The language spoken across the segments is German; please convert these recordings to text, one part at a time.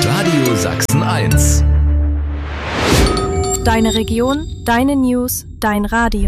Radio Sachsen 1. Deine Region, deine News, dein Radio.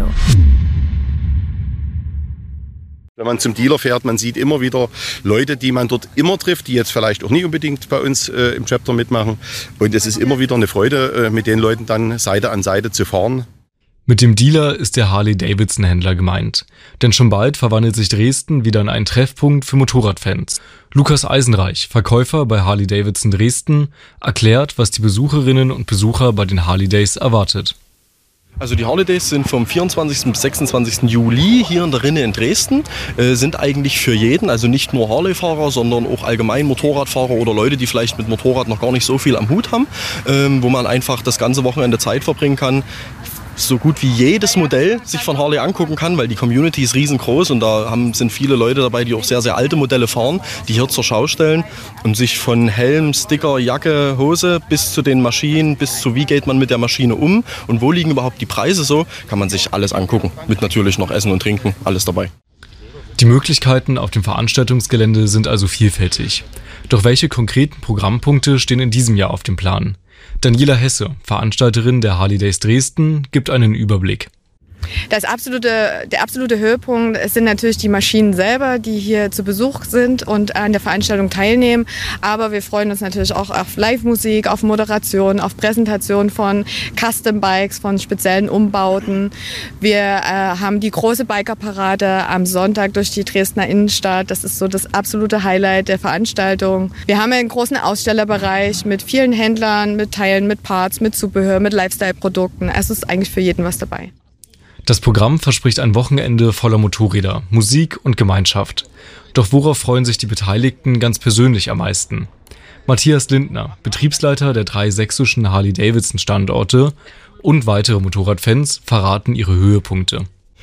Wenn man zum Dealer fährt, man sieht immer wieder Leute, die man dort immer trifft, die jetzt vielleicht auch nicht unbedingt bei uns im Chapter mitmachen. Und es ist immer wieder eine Freude, mit den Leuten dann Seite an Seite zu fahren. Mit dem Dealer ist der Harley-Davidson-Händler gemeint. Denn schon bald verwandelt sich Dresden wieder in einen Treffpunkt für Motorradfans. Lukas Eisenreich, Verkäufer bei Harley-Davidson Dresden, erklärt, was die Besucherinnen und Besucher bei den Harley Days erwartet. Also die Harley Days sind vom 24. bis 26. Juli hier in der Rinne in Dresden, sind eigentlich für jeden, also nicht nur Harley-Fahrer, sondern auch allgemein Motorradfahrer oder Leute, die vielleicht mit Motorrad noch gar nicht so viel am Hut haben, wo man einfach das ganze Wochenende Zeit verbringen kann, so gut wie jedes Modell sich von Harley angucken kann, weil die Community ist riesengroß und da sind viele Leute dabei, die auch sehr, sehr alte Modelle fahren, die hier zur Schau stellen und sich von Helm, Sticker, Jacke, Hose bis zu den Maschinen, bis zu wie geht man mit der Maschine um und wo liegen überhaupt die Preise so, kann man sich alles angucken. Mit natürlich noch Essen und Trinken, alles dabei. Die Möglichkeiten auf dem Veranstaltungsgelände sind also vielfältig. Doch welche konkreten Programmpunkte stehen in diesem Jahr auf dem Plan? Daniela Hesse, Veranstalterin der Harley Days Dresden, gibt einen Überblick. Der absolute Höhepunkt sind natürlich die Maschinen selber, die hier zu Besuch sind und an der Veranstaltung teilnehmen. Aber wir freuen uns natürlich auch auf Live-Musik, auf Moderation, auf Präsentation von Custom-Bikes, von speziellen Umbauten. Wir haben die große Bikerparade am Sonntag durch die Dresdner Innenstadt. Das ist so das absolute Highlight der Veranstaltung. Wir haben einen großen Ausstellerbereich mit vielen Händlern, mit Teilen, mit Parts, mit Zubehör, mit Lifestyle-Produkten. Es ist eigentlich für jeden was dabei. Das Programm verspricht ein Wochenende voller Motorräder, Musik und Gemeinschaft. Doch worauf freuen sich die Beteiligten ganz persönlich am meisten? Matthias Lindner, Betriebsleiter der 3 sächsischen Harley-Davidson-Standorte und weitere Motorradfans verraten ihre Höhepunkte.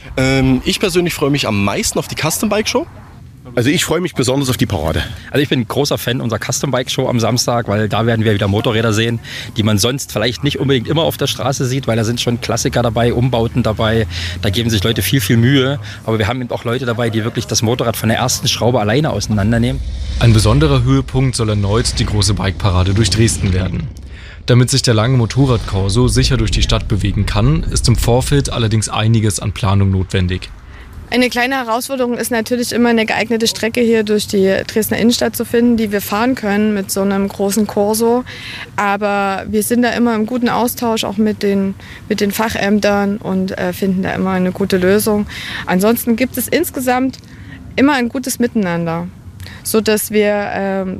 Ich persönlich freue mich am meisten auf die Custom Bike Show. Also ich freue mich besonders auf die Parade. Also ich bin großer Fan unserer Custom Bike Show am Samstag, weil da werden wir wieder Motorräder sehen, die man sonst vielleicht nicht unbedingt immer auf der Straße sieht, weil da sind schon Klassiker dabei, Umbauten dabei, da geben sich Leute viel, viel Mühe. Aber wir haben eben auch Leute dabei, die wirklich das Motorrad von der ersten Schraube alleine auseinandernehmen. Ein besonderer Höhepunkt soll erneut die große Bikeparade durch Dresden werden. Damit sich der lange Motorradkorso sicher durch die Stadt bewegen kann, ist im Vorfeld allerdings einiges an Planung notwendig. Eine kleine Herausforderung ist natürlich immer eine geeignete Strecke hier durch die Dresdner Innenstadt zu finden, die wir fahren können mit so einem großen Corso. Aber wir sind da immer im guten Austausch auch mit den Fachämtern und finden da immer eine gute Lösung. Ansonsten gibt es insgesamt immer ein gutes Miteinander, sodass wir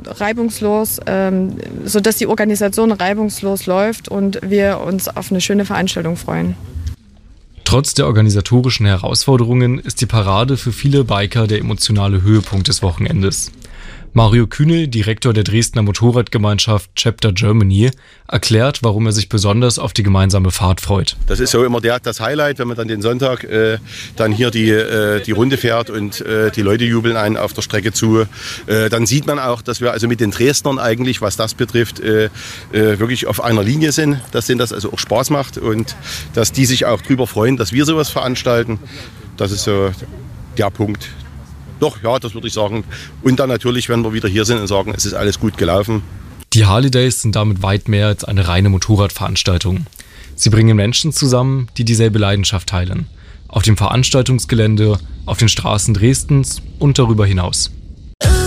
sodass die Organisation reibungslos läuft und wir uns auf eine schöne Veranstaltung freuen. Trotz der organisatorischen Herausforderungen ist die Parade für viele Biker der emotionale Höhepunkt des Wochenendes. Mario Kühne, Direktor der Dresdner Motorradgemeinschaft Chapter Germany, erklärt, warum er sich besonders auf die gemeinsame Fahrt freut. Das ist so immer das Highlight, wenn man dann den Sonntag dann hier die Runde fährt und die Leute jubeln einen auf der Strecke zu. Dann sieht man auch, dass wir also mit den Dresdnern eigentlich, was das betrifft, wirklich auf einer Linie sind, dass denen das also auch Spaß macht und dass die sich auch drüber freuen, dass wir sowas veranstalten. Das ist so der Punkt. Doch, ja, das würde ich sagen. Und dann natürlich, wenn wir wieder hier sind und sagen, es ist alles gut gelaufen. Die Harley Days sind damit weit mehr als eine reine Motorradveranstaltung. Sie bringen Menschen zusammen, die dieselbe Leidenschaft teilen. Auf dem Veranstaltungsgelände, auf den Straßen Dresdens und darüber hinaus.